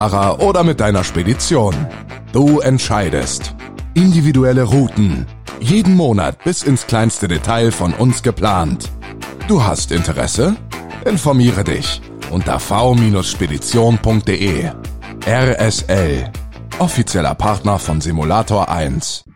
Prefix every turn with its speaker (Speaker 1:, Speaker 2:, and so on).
Speaker 1: oder mit deiner Spedition. Du entscheidest. Individuelle Routen. Jeden Monat bis ins kleinste Detail von uns geplant. Du hast Interesse? Informiere dich unter v-spedition.de. RSL. Offizieller Partner von Simulator 1.